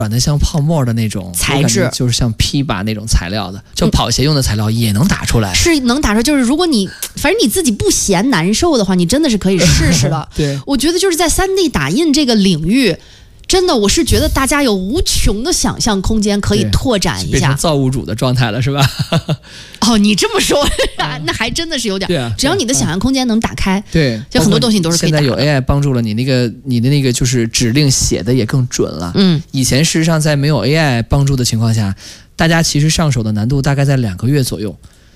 软的像泡沫的那种材质， 就是像皮把那种材料的，就跑鞋用的材料也能打出来， 是能打出来。就是如果你反正你自己不嫌难受的话，你真的是可以试试的。 对， 我觉得就是在3D 打印这个领域。真的，我是觉得大家有无穷的想象空间可以拓展一下， 变成造物主的状态了，是吧？ 哦，你这么说，那还真的是有点。 对啊， 只要你的想象空间能打开， 对， 就很多东西你都是可以打的。 现在有 AI 帮助了你的那个就是指令写的也更准了。以前事实上在没有 AI 帮助的情况下，大家其实上手的难度大概在2个月左右。